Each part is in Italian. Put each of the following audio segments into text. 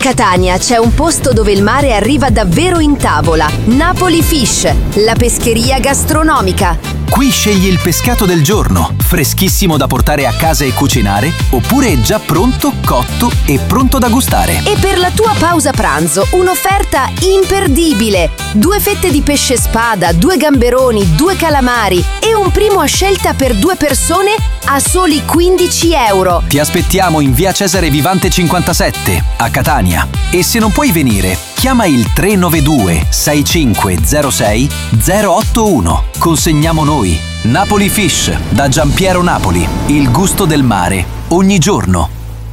Catania c'è un posto dove il mare arriva davvero in tavola. Napoli Fish, la pescheria gastronomica. Qui scegli il pescato del giorno, freschissimo da portare a casa e cucinare, oppure già pronto, cotto e pronto da gustare. E per la tua pausa pranzo, un'offerta imperdibile. 2 fette di pesce spada, 2 gamberoni, 2 calamari e un primo a scelta per 2 persone a soli €15. Ti aspettiamo in via Cesare Vivante 57, a Catania. E se non puoi venire, chiama il 392 6506 081. Consegniamo noi. Napoli Fish, da Giampiero Napoli. Il gusto del mare, ogni giorno.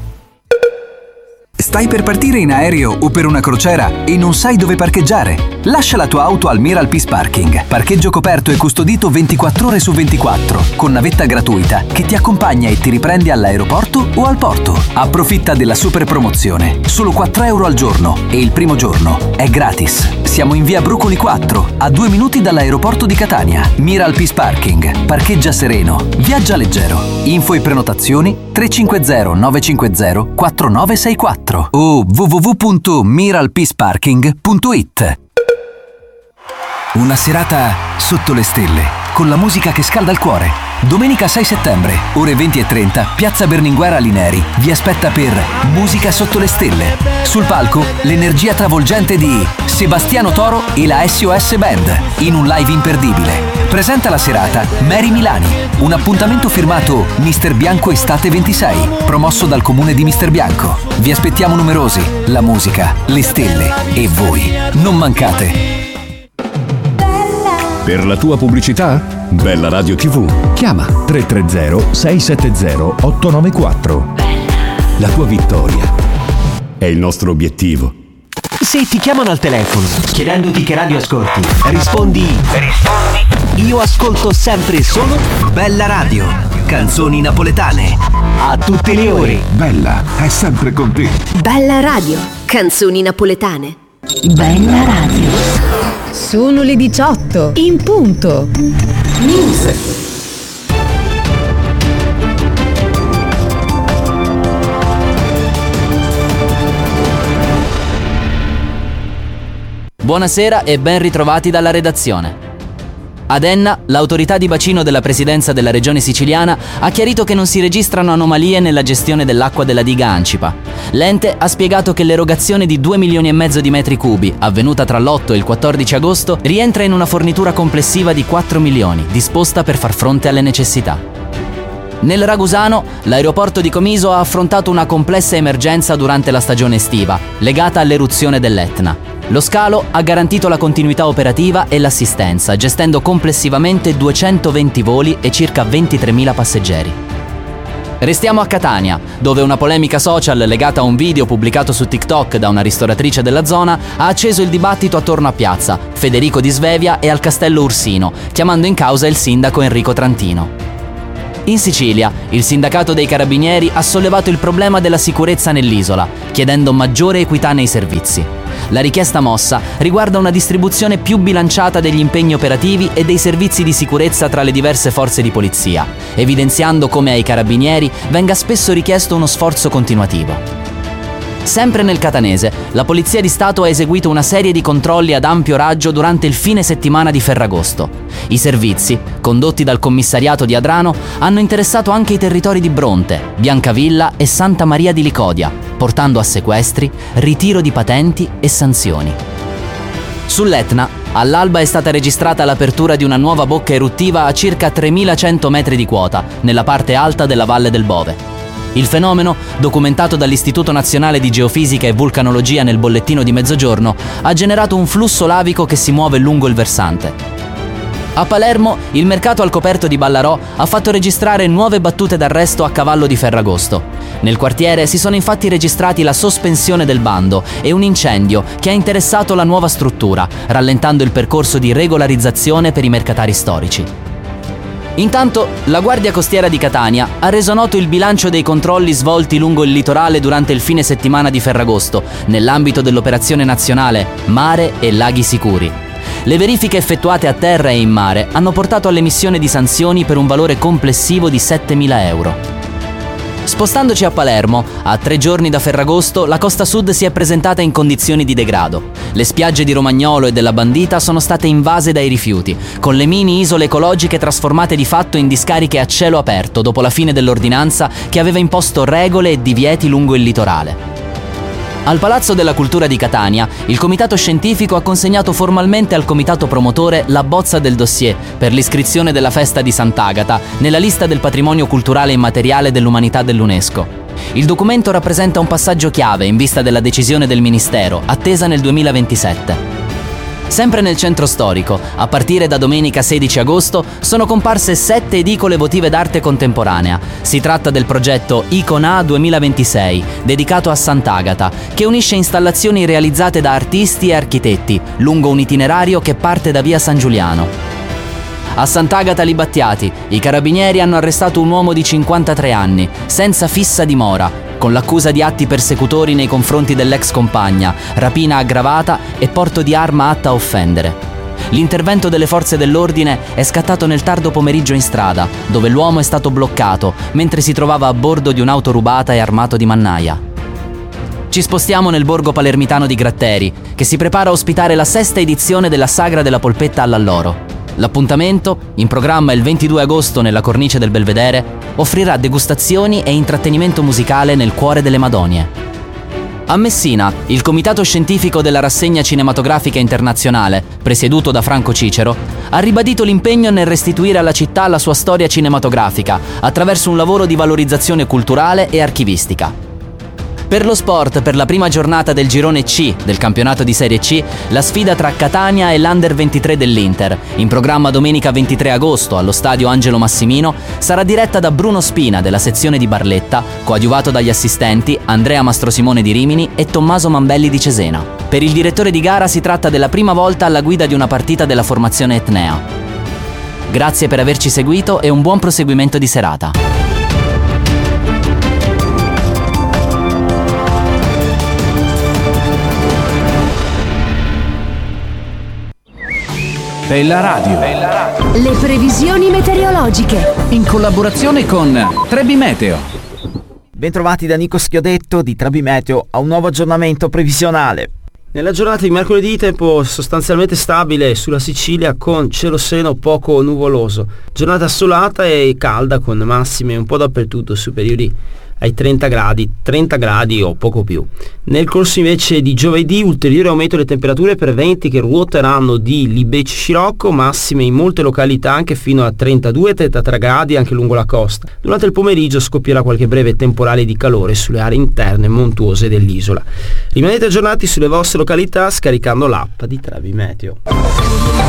Stai per partire in aereo o per una crociera e non sai dove parcheggiare? Lascia la tua auto al Miral Peace Parking. Parcheggio coperto e custodito 24 ore su 24, con navetta gratuita che ti accompagna e ti riprende all'aeroporto o al porto. Approfitta della super promozione. Solo €4 al giorno e il primo giorno è gratis. Siamo in via Brucoli 4, a 2 minuti dall'aeroporto di Catania. Miral Peace Parking. Parcheggia sereno. Viaggia leggero. Info e prenotazioni 350 950 4964 o www.miralpeaceparking.it. Una serata sotto le stelle, con la musica che scalda il cuore. Domenica 6 settembre, ore 20:30, Piazza Berlinguer Alineri vi aspetta per Musica sotto le stelle. Sul palco, l'energia travolgente di Sebastiano Toro e la SOS Band, in un live imperdibile. Presenta la serata Mary Milani, un appuntamento firmato Mister Bianco Estate 26, promosso dal comune di Mister Bianco. Vi aspettiamo numerosi, la musica, le stelle e voi. Non mancate! Per la tua pubblicità? Bella Radio TV. Chiama 330 670 894. La tua vittoria è il nostro obiettivo. Se ti chiamano al telefono chiedendoti che radio ascolti, rispondi io ascolto sempre e solo Bella Radio, canzoni napoletane. A tutte le ore. Bella è sempre con te. Bella Radio, canzoni napoletane. Bella Radio. Sono le 18, in punto. News. Buonasera e ben ritrovati dalla redazione. Ad Enna, l'autorità di bacino della presidenza della regione siciliana ha chiarito che non si registrano anomalie nella gestione dell'acqua della diga Ancipa. L'ente ha spiegato che l'erogazione di 2,5 milioni di metri cubi, avvenuta tra l'8 e il 14 agosto, rientra in una fornitura complessiva di 4 milioni, disposta per far fronte alle necessità. Nel Ragusano, l'aeroporto di Comiso ha affrontato una complessa emergenza durante la stagione estiva, legata all'eruzione dell'Etna. Lo scalo ha garantito la continuità operativa e l'assistenza, gestendo complessivamente 220 voli e circa 23.000 passeggeri. Restiamo a Catania, dove una polemica social legata a un video pubblicato su TikTok da una ristoratrice della zona ha acceso il dibattito attorno a Piazza, Federico di Svevia e al Castello Ursino, chiamando in causa il sindaco Enrico Trantino. In Sicilia, il sindacato dei carabinieri ha sollevato il problema della sicurezza nell'isola, chiedendo maggiore equità nei servizi. La richiesta mossa riguarda una distribuzione più bilanciata degli impegni operativi e dei servizi di sicurezza tra le diverse forze di polizia, evidenziando come ai carabinieri venga spesso richiesto uno sforzo continuativo. Sempre nel catanese, la Polizia di Stato ha eseguito una serie di controlli ad ampio raggio durante il fine settimana di Ferragosto. I servizi, condotti dal commissariato di Adrano, hanno interessato anche i territori di Bronte, Biancavilla e Santa Maria di Licodia, portando a sequestri, ritiro di patenti e sanzioni. Sull'Etna, all'alba è stata registrata l'apertura di una nuova bocca eruttiva a circa 3.100 metri di quota, nella parte alta della Valle del Bove. Il fenomeno, documentato dall'Istituto Nazionale di Geofisica e Vulcanologia nel bollettino di mezzogiorno, ha generato un flusso lavico che si muove lungo il versante. A Palermo, il mercato al coperto di Ballarò ha fatto registrare nuove battute d'arresto a cavallo di Ferragosto. Nel quartiere si sono infatti registrati la sospensione del bando e un incendio che ha interessato la nuova struttura, rallentando il percorso di regolarizzazione per i mercatari storici. Intanto, la Guardia Costiera di Catania ha reso noto il bilancio dei controlli svolti lungo il litorale durante il fine settimana di Ferragosto, nell'ambito dell'operazione nazionale Mare e Laghi Sicuri. Le verifiche effettuate a terra e in mare hanno portato all'emissione di sanzioni per un valore complessivo di 7.000 euro. Spostandoci a Palermo, a 3 giorni da Ferragosto, la costa sud si è presentata in condizioni di degrado. Le spiagge di Romagnolo e della Bandita sono state invase dai rifiuti, con le mini isole ecologiche trasformate di fatto in discariche a cielo aperto dopo la fine dell'ordinanza che aveva imposto regole e divieti lungo il litorale. Al Palazzo della Cultura di Catania, il comitato scientifico ha consegnato formalmente al comitato promotore la bozza del dossier per l'iscrizione della festa di Sant'Agata nella lista del patrimonio culturale immateriale dell'umanità dell'UNESCO. Il documento rappresenta un passaggio chiave in vista della decisione del Ministero, attesa nel 2027. Sempre nel centro storico, a partire da domenica 16 agosto, sono comparse 7 edicole votive d'arte contemporanea. Si tratta del progetto Icona 2026, dedicato a Sant'Agata, che unisce installazioni realizzate da artisti e architetti, lungo un itinerario che parte da via San Giuliano. A Sant'Agata Libattiati, i carabinieri hanno arrestato un uomo di 53 anni, senza fissa dimora, con l'accusa di atti persecutori nei confronti dell'ex compagna, rapina aggravata e porto di arma atta a offendere. L'intervento delle forze dell'ordine è scattato nel tardo pomeriggio in strada, dove l'uomo è stato bloccato mentre si trovava a bordo di un'auto rubata e armato di mannaia. Ci spostiamo nel borgo palermitano di Gratteri, che si prepara a ospitare la 6ª edizione della Sagra della Polpetta all'Alloro. L'appuntamento, in programma il 22 agosto nella cornice del Belvedere, offrirà degustazioni e intrattenimento musicale nel cuore delle Madonie. A Messina, il comitato scientifico della rassegna cinematografica internazionale, presieduto da Franco Cicero, ha ribadito l'impegno nel restituire alla città la sua storia cinematografica attraverso un lavoro di valorizzazione culturale e archivistica. Per lo sport, per la prima giornata del girone C del campionato di Serie C, la sfida tra Catania e l'Under 23 dell'Inter, in programma domenica 23 agosto allo stadio Angelo Massimino, sarà diretta da Bruno Spina della sezione di Barletta, coadiuvato dagli assistenti Andrea Mastrosimone di Rimini e Tommaso Mambelli di Cesena. Per il direttore di gara si tratta della prima volta alla guida di una partita della formazione etnea. Grazie per averci seguito e un buon proseguimento di serata. Bella Radio. Le previsioni meteorologiche. In collaborazione con Trebi Meteo. Bentrovati da Nico Schiodetto di Trebi Meteo a un nuovo aggiornamento previsionale. Nella giornata di mercoledì tempo sostanzialmente stabile sulla Sicilia con cielo sereno poco nuvoloso. Giornata assolata e calda con massime un po' dappertutto superiori ai 30 gradi o poco più. Nel corso invece di giovedì ulteriore aumento delle temperature per venti che ruoteranno di Libeci Scirocco, massime in molte località anche fino a 32-33 gradi anche lungo la costa. Durante il pomeriggio scoppierà qualche breve temporale di calore sulle aree interne montuose dell'isola. Rimanete aggiornati sulle vostre località scaricando l'app di Trebi Meteo.